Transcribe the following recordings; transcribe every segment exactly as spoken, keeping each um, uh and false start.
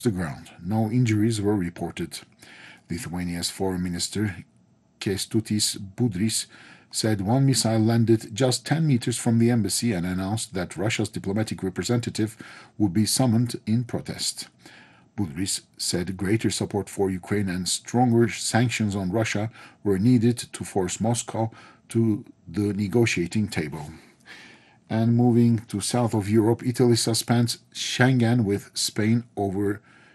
the ground. No injuries were reported. Lithuania's Foreign Minister Kęstutis Budrys said one missile landed just ten meters from the embassy and announced that Russia's diplomatic representative would be summoned in protest. Budrys said greater support for Ukraine and stronger sanctions on Russia were needed to force Moscow to the negotiating table. And moving to south of Europe, Italy suspends Schengen with Spain over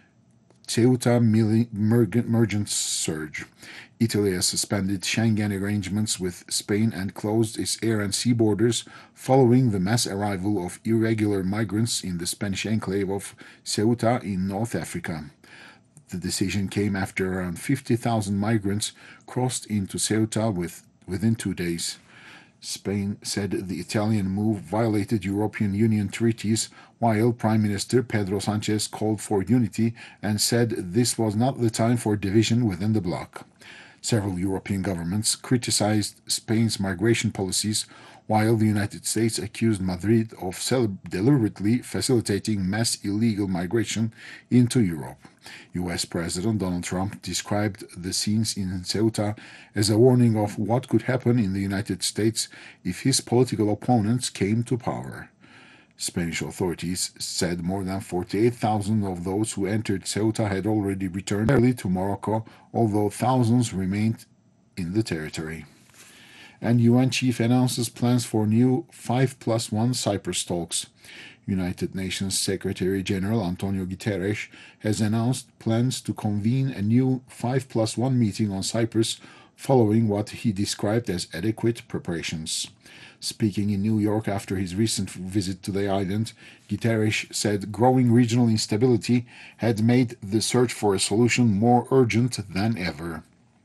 Ceuta migrant surge. Italy has suspended Schengen arrangements with Spain and closed its air and sea borders following the mass arrival of irregular migrants in the Spanish enclave of Ceuta in North Africa. The decision came after around fifty thousand migrants crossed into Ceuta with, within two days. Spain said the Italian move violated European Union treaties, while Prime Minister Pedro Sanchez called for unity and said this was not the time for division within the bloc. Several European governments criticized Spain's migration policies, while the United States accused Madrid of deliberately facilitating mass illegal migration into Europe. U S President Donald Trump described the scenes in Ceuta as a warning of what could happen in the United States if his political opponents came to power. Spanish authorities said more than forty-eight thousand of those who entered Ceuta had already returned early to Morocco, although thousands remained in the territory. And U N chief announces plans for new five plus one Cyprus talks. United Nations Secretary General Antonio Guterres has announced plans to convene a new five plus one meeting on Cyprus following what he described as adequate preparations. Speaking in New York after his recent visit to the island, Guterres said growing regional instability had made the search for a solution more urgent than ever.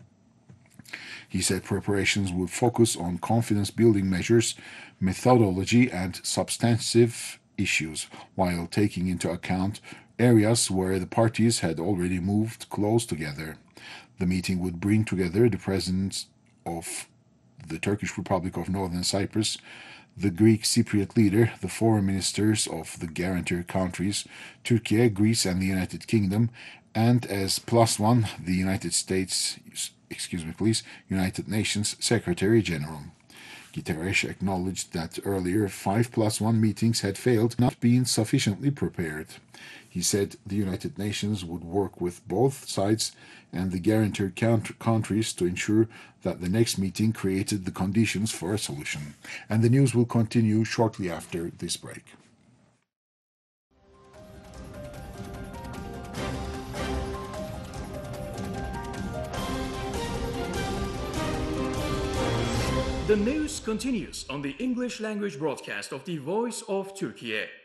He said preparations would focus on confidence-building measures, methodology, and substantive issues, while taking into account areas where the parties had already moved close together. The meeting would bring together the presidents of the Turkish Republic of Northern Cyprus, the Greek Cypriot leader, the foreign ministers of the guarantor countries, Turkey, Greece, and the United Kingdom, and as plus one, the United States, excuse me please, United Nations Secretary General. Guterres acknowledged that earlier five plus one meetings had failed, not being sufficiently prepared. He said the United Nations would work with both sides and the guarantor countries to ensure that the next meeting created the conditions for a solution. And the news will continue shortly after this break. The news continues on the English language broadcast of the Voice of Turkey.